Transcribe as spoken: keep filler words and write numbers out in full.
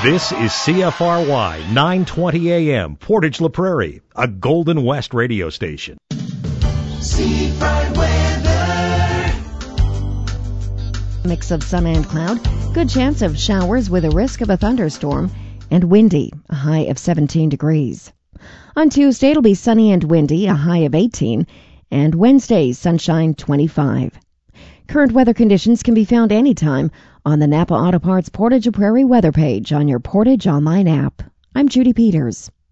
This is C F R Y nine twenty A M, Portage La Prairie, a Golden West radio station. Seafront weather. Mix of sun and cloud, good chance of showers with a risk of a thunderstorm, and windy, a high of seventeen degrees. On Tuesday, it'll be sunny and windy, a high of eighteen, and Wednesday, sunshine twenty-five. Current weather conditions can be found anytime on the Napa Auto Parts Portage La Prairie weather page on your Portage Online app. I'm Judy Peters.